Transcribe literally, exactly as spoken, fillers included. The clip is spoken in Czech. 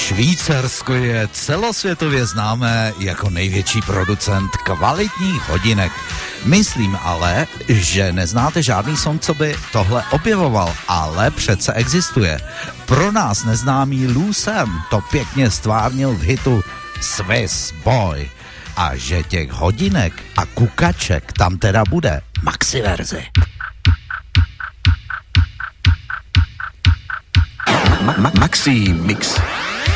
Švýcarsko je celosvětově známé jako největší producent kvalitních hodinek. Myslím ale, že neznáte žádný song, co by tohle objevoval, ale přece existuje. Pro nás neznámý Lou Sam to pěkně stvárnil v hitu Swiss Boy. A že těch hodinek a kukaček tam teda bude maxi verzi. Ma- ma- maxi mix.